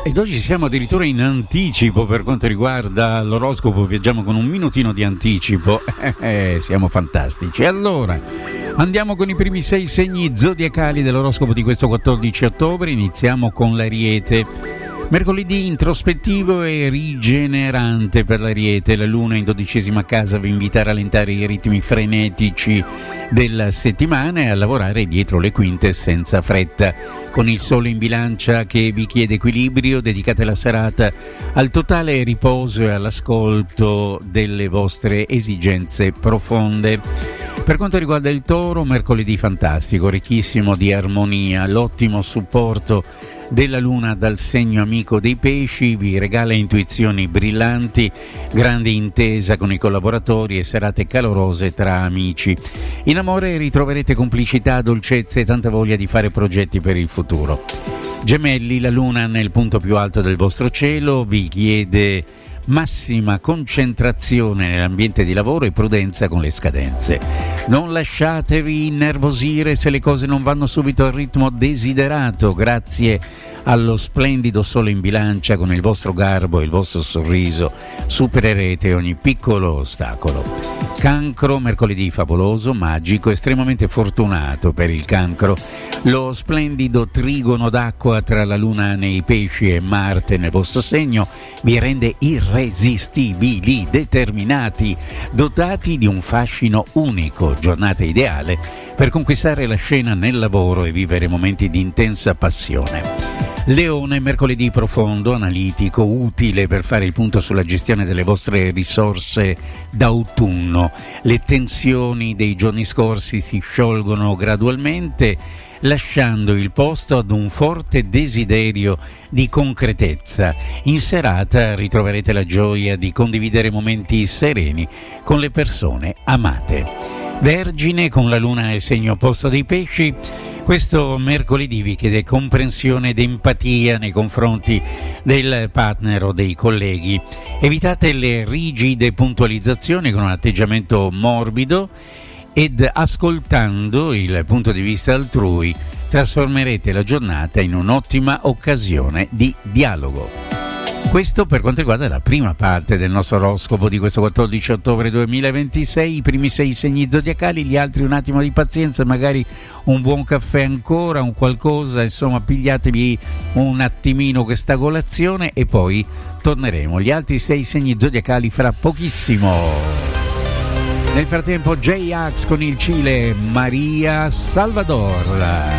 Ed oggi siamo addirittura in anticipo per quanto riguarda l'oroscopo, viaggiamo con un minutino di anticipo, siamo fantastici. Allora, andiamo con i primi 6 segni zodiacali dell'oroscopo di questo 14 ottobre, iniziamo con l'Ariete. Mercoledì introspettivo e rigenerante per l'Ariete, la luna in 12ª casa vi invita a rallentare i ritmi frenetici della settimana e a lavorare dietro le quinte senza fretta. Con il sole in bilancia che vi chiede equilibrio, dedicate la serata al totale riposo e all'ascolto delle vostre esigenze profonde. Per quanto riguarda il Toro, mercoledì fantastico, ricchissimo di armonia, l'ottimo supporto della luna dal segno amico dei pesci vi regala intuizioni brillanti, grande intesa con i collaboratori e serate calorose tra amici. In amore ritroverete complicità, dolcezze e tanta voglia di fare progetti per il futuro. Gemelli, la luna nel punto più alto del vostro cielo vi chiede massima concentrazione nell'ambiente di lavoro e prudenza con le scadenze. Non lasciatevi innervosire se le cose non vanno subito al ritmo desiderato. Grazie allo splendido sole in bilancia, con il vostro garbo e il vostro sorriso supererete ogni piccolo ostacolo. Cancro, mercoledì favoloso, magico, estremamente fortunato per il Cancro. Lo splendido trigono d'acqua tra la luna nei pesci e Marte nel vostro segno vi rende irresistibili, determinati, dotati di un fascino unico. Giornata ideale per conquistare la scena nel lavoro e vivere momenti di intensa passione. Leone, mercoledì profondo, analitico, utile per fare il punto sulla gestione delle vostre risorse d'autunno. Le tensioni dei giorni scorsi si sciolgono gradualmente, lasciando il posto ad un forte desiderio di concretezza. In serata ritroverete la gioia di condividere momenti sereni con le persone amate. Vergine, con la luna nel segno opposto dei pesci, questo mercoledì vi chiede comprensione ed empatia nei confronti del partner o dei colleghi. Evitate le rigide puntualizzazioni con un atteggiamento morbido ed ascoltando il punto di vista altrui trasformerete la giornata in un'ottima occasione di dialogo. Questo per quanto riguarda la prima parte del nostro oroscopo di questo 14 ottobre 2026, i primi 6 segni zodiacali, gli altri un attimo di pazienza, magari un buon caffè ancora, un qualcosa, insomma pigliatevi un attimino questa colazione e poi torneremo. Gli altri 6 segni zodiacali fra pochissimo. Nel frattempo J-Ax con il Cile, Maria Salvador.